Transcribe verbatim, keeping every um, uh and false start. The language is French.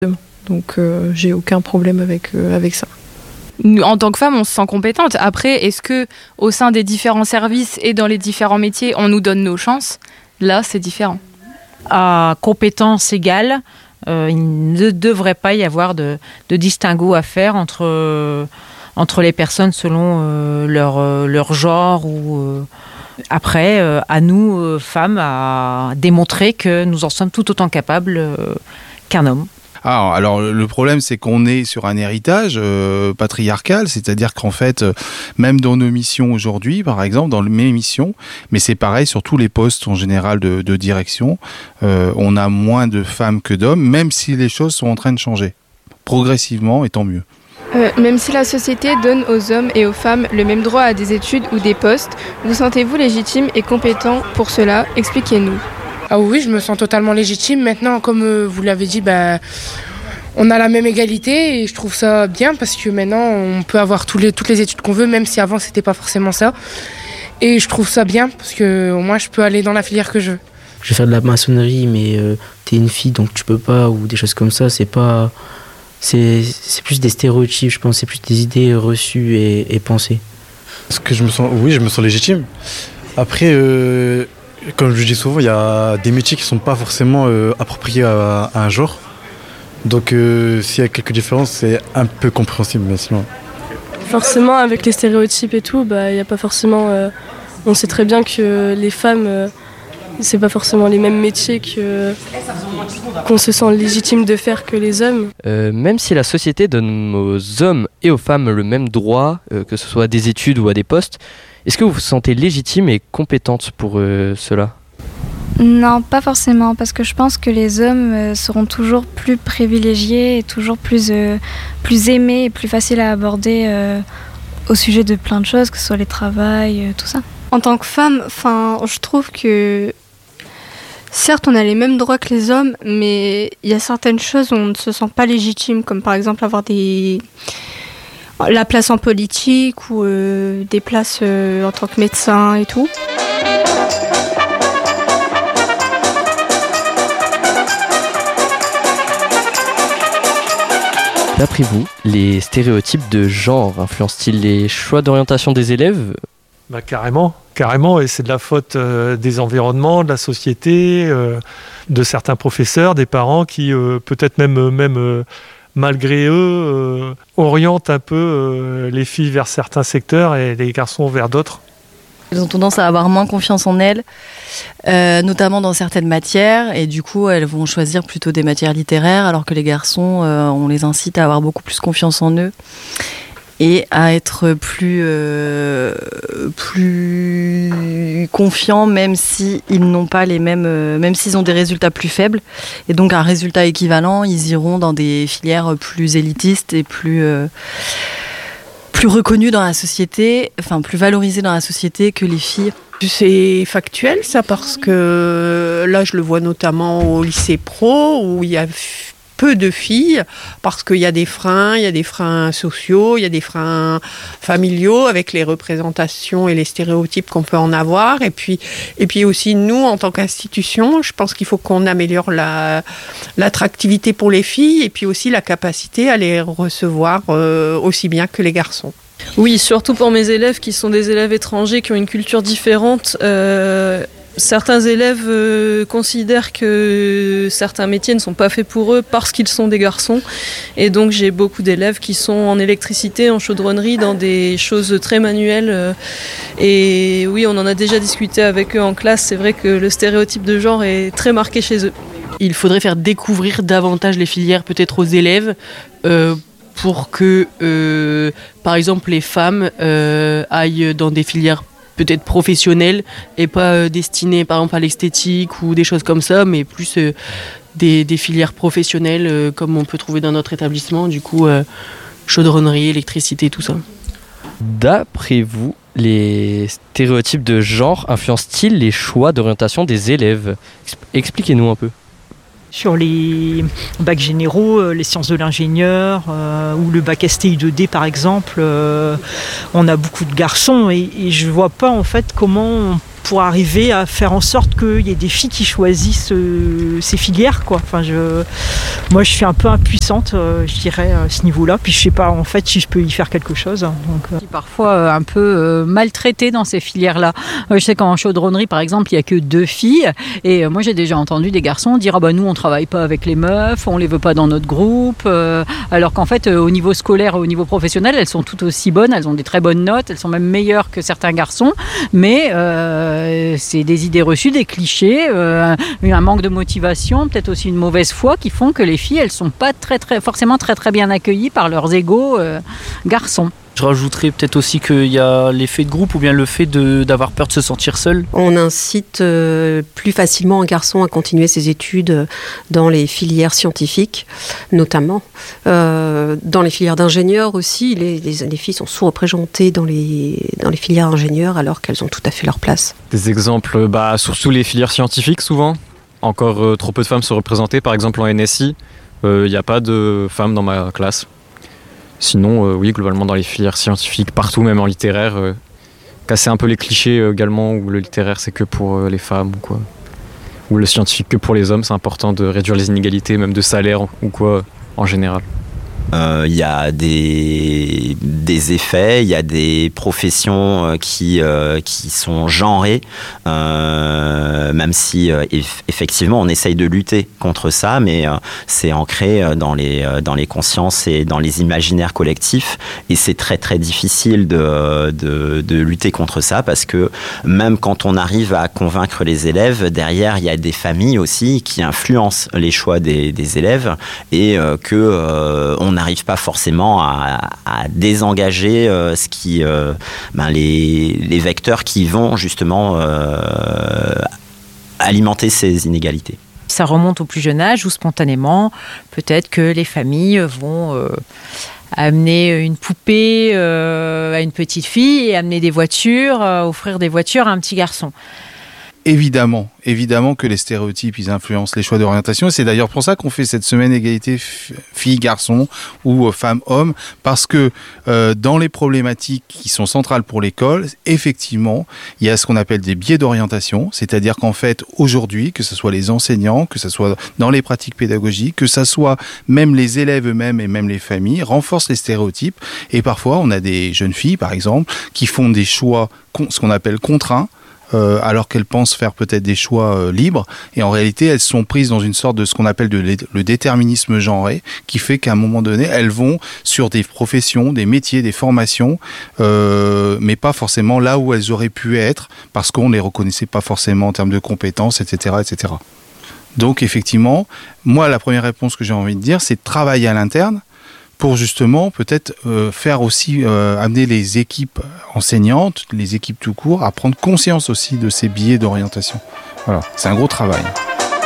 Donc euh, j'ai aucun problème avec, euh, avec ça. En tant que femme, on se sent compétente. Après, est-ce que au sein des différents services et dans les différents métiers, on nous donne nos chances ? Là, c'est différent. À compétence égale, euh, il ne devrait pas y avoir de, de distinguo à faire entre, euh, entre les personnes selon euh, leur, euh, leur genre. Ou, euh, après, euh, à nous, euh, femmes, à démontrer que nous en sommes tout autant capables euh, qu'un homme. Ah, alors le problème, c'est qu'on est sur un héritage euh, patriarcal, c'est-à-dire qu'en fait, euh, même dans nos missions aujourd'hui, par exemple, dans mes missions, mais c'est pareil sur tous les postes en général de, de direction, euh, on a moins de femmes que d'hommes, même si les choses sont en train de changer, progressivement, et tant mieux. Euh, même si la société donne aux hommes et aux femmes le même droit à des études ou des postes, vous sentez-vous légitime et compétent pour cela ? Expliquez-nous. Ah oui, je me sens totalement légitime. Maintenant, comme euh, vous l'avez dit, bah, on a la même égalité et je trouve ça bien parce que maintenant, on peut avoir tous les, toutes les études qu'on veut, même si avant, c'était pas forcément ça. Et je trouve ça bien parce que au moins, je peux aller dans la filière que je veux. Je vais faire de la maçonnerie, mais euh, t'es une fille, donc tu peux pas, ou des choses comme ça. C'est pas, c'est, c'est plus des stéréotypes, je pense. C'est plus des idées reçues et, et pensées. Parce que je me sens, oui, je me sens légitime. Après. Euh... Comme je dis souvent, il y a des métiers qui ne sont pas forcément euh, appropriés à, à un genre. Donc euh, s'il y a quelques différences, c'est un peu compréhensible. Mais sinon... Forcément, avec les stéréotypes et tout, bah, y a pas forcément, euh, on sait très bien que les femmes, euh, c'est pas forcément les mêmes métiers que, qu'on se sent légitime de faire que les hommes. Euh, même si la société donne aux hommes et aux femmes le même droit, euh, que ce soit à des études ou à des postes, est-ce que vous vous sentez légitime et compétente pour euh, cela ? Non, pas forcément, parce que je pense que les hommes euh, seront toujours plus privilégiés et toujours plus, euh, plus aimés et plus faciles à aborder euh, au sujet de plein de choses, que ce soit les travails, euh, tout ça. En tant que femme, je trouve que certes on a les mêmes droits que les hommes, mais il y a certaines choses où on ne se sent pas légitime, comme par exemple avoir des... la place en politique ou euh, des places euh, en tant que médecin et tout. D'après vous, les stéréotypes de genre influencent-ils les choix d'orientation des élèves ? Bah, carrément, carrément, et c'est de la faute euh, des environnements, de la société, euh, de certains professeurs, des parents qui euh, peut-être même... même euh, malgré eux, euh, orientent un peu euh, les filles vers certains secteurs et les garçons vers d'autres. Elles ont tendance à avoir moins confiance en elles, euh, notamment dans certaines matières, et du coup, elles vont choisir plutôt des matières littéraires, alors que les garçons, euh, on les incite à avoir beaucoup plus confiance en eux et à être plus, euh, plus confiants, même s'ils n'ont pas les mêmes, euh, même s'ils ont des résultats plus faibles. Et donc, un résultat équivalent, ils iront dans des filières plus élitistes et plus, euh, plus reconnues dans la société, enfin, plus valorisées dans la société que les filles. C'est factuel, ça, parce que là, je le vois notamment au lycée pro, où il y a peu de filles, parce qu'il y a des freins, il y a des freins sociaux, il y a des freins familiaux avec les représentations et les stéréotypes qu'on peut en avoir. Et puis, et puis aussi, nous, en tant qu'institution, je pense qu'il faut qu'on améliore la, l'attractivité pour les filles et puis aussi la capacité à les recevoir euh, aussi bien que les garçons. Oui, surtout pour mes élèves qui sont des élèves étrangers, qui ont une culture différente. Euh, certains élèves euh, considèrent que certains métiers ne sont pas faits pour eux parce qu'ils sont des garçons. Et donc j'ai beaucoup d'élèves qui sont en électricité, en chaudronnerie, dans des choses très manuelles. Euh, et oui, on en a déjà discuté avec eux en classe. C'est vrai que le stéréotype de genre est très marqué chez eux. Il faudrait faire découvrir davantage les filières peut-être aux élèves, euh, pour que, euh, par exemple, les femmes euh, aillent dans des filières peut-être professionnelles et pas euh, destinées, par exemple, à l'esthétique ou des choses comme ça, mais plus euh, des, des filières professionnelles euh, comme on peut trouver dans notre établissement, du coup, euh, chaudronnerie, électricité, tout ça. D'après vous, les stéréotypes de genre influencent-ils les choix d'orientation des élèves ? Expliquez-nous un peu. Sur les bacs généraux, les sciences de l'ingénieur euh, ou le bac S T I deux D par exemple, euh, on a beaucoup de garçons et, et je vois pas en fait comment on pour arriver à faire en sorte qu'il y ait des filles qui choisissent euh, ces filières, quoi. Enfin, je, moi, je suis un peu impuissante, euh, je dirais, à ce niveau-là. Puis je sais pas, en fait, si je peux y faire quelque chose. Donc, euh. Parfois euh, un peu euh, maltraitée dans ces filières-là. Euh, je sais qu'en chaudronnerie, par exemple, il n'y a que deux filles. Et euh, moi, j'ai déjà entendu des garçons dire « Ah bah nous, on ne travaille pas avec les meufs, on ne les veut pas dans notre groupe. Euh, » Alors qu'en fait, euh, au niveau scolaire et au niveau professionnel, elles sont toutes aussi bonnes, elles ont des très bonnes notes, elles sont même meilleures que certains garçons. Mais euh, c'est des idées reçues, des clichés, euh, un manque de motivation, peut-être aussi une mauvaise foi qui font que les filles, elles ne sont pas très, très, forcément très, très bien accueillies par leurs égaux euh, garçons. Je rajouterais peut-être aussi qu'il y a l'effet de groupe ou bien le fait de, d'avoir peur de se sentir seul. On incite euh, plus facilement un garçon à continuer ses études dans les filières scientifiques, notamment. Euh, dans les filières d'ingénieurs aussi, les, les, les filles sont sous-représentées dans les, dans les filières d'ingénieurs alors qu'elles ont tout à fait leur place. Des exemples, bah, surtout les filières scientifiques souvent. Encore euh, trop peu de femmes sont représentées, par exemple en N S I, il euh, n'y a pas de femmes dans ma classe. Sinon, euh, oui, globalement dans les filières scientifiques, partout, même en littéraire, euh, casser un peu les clichés euh, également, où le littéraire c'est que pour euh, les femmes ou quoi. Ou le scientifique que pour les hommes, c'est important de réduire les inégalités, même de salaire ou quoi, en général. Il euh, y a des, des effets, il y a des professions qui, euh, qui sont genrées, euh, même si euh, eff- effectivement on essaye de lutter contre ça, mais euh, c'est ancré dans les, dans les consciences et dans les imaginaires collectifs, et c'est très très difficile de, de, de lutter contre ça, parce que même quand on arrive à convaincre les élèves, derrière il y a des familles aussi qui influencent les choix des, des élèves, et euh, que euh, on n'arrive pas forcément à, à désengager euh, ce qui, euh, ben les, les vecteurs qui vont justement euh, alimenter ces inégalités. Ça remonte au plus jeune âge où spontanément, peut-être que les familles vont euh, amener une poupée euh, à une petite fille et amener des voitures, euh, offrir des voitures à un petit garçon. Évidemment, évidemment que les stéréotypes, ils influencent les choix d'orientation. Et c'est d'ailleurs pour ça qu'on fait cette semaine égalité filles-garçons ou euh, femmes-hommes, parce que euh, dans les problématiques qui sont centrales pour l'école, effectivement, il y a ce qu'on appelle des biais d'orientation, c'est-à-dire qu'en fait, aujourd'hui, que ce soit les enseignants, que ce soit dans les pratiques pédagogiques, que ce soit même les élèves eux-mêmes et même les familles, renforcent les stéréotypes. Et parfois, on a des jeunes filles, par exemple, qui font des choix, ce qu'on appelle contraints, Euh, alors qu'elles pensent faire peut-être des choix euh, libres, et en réalité elles sont prises dans une sorte de ce qu'on appelle de le, le déterminisme genré, qui fait qu'à un moment donné elles vont sur des professions, des métiers, des formations, euh, mais pas forcément là où elles auraient pu être, parce qu'on ne les reconnaissait pas forcément en termes de compétences, et cetera, et cetera. Donc effectivement, moi la première réponse que j'ai envie de dire, c'est de travailler à l'interne, pour justement peut-être euh, faire aussi euh, amener les équipes enseignantes, les équipes tout court, à prendre conscience aussi de ces biais d'orientation. Voilà, c'est un gros travail.